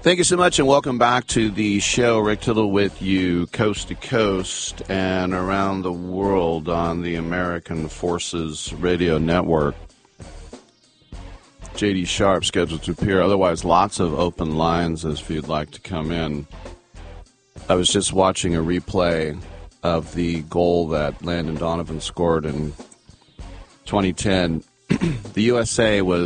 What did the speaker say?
Thank you so much, and welcome back to the show. Rick Tittle with you, coast to coast and around the world on the American Forces Radio Network. J.D. Sharp scheduled to appear. Otherwise, lots of open lines if you'd like to come in. I was just watching a replay of the goal that Landon Donovan scored in 2010. The USA was